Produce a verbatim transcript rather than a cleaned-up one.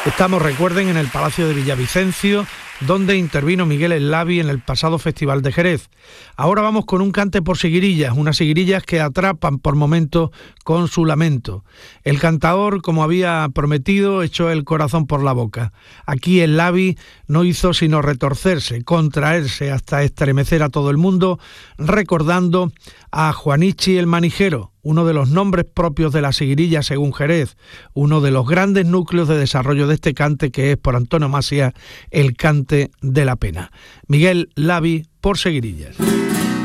Estamos, recuerden, en el Palacio de Villavicencio, donde intervino Miguel el Labi en el pasado Festival de Jerez. Ahora vamos con un cante por seguirillas, unas seguirillas que atrapan por momentos con su lamento. El cantador, como había prometido, echó el corazón por la boca. Aquí el Labi no hizo sino retorcerse, contraerse hasta estremecer a todo el mundo, recordando a Juanichi el Manijero, uno de los nombres propios de la seguirilla según Jerez, uno de los grandes núcleos de desarrollo de este cante que es, por antonomasia, el cante de la pena. Miguel Labi por seguirillas.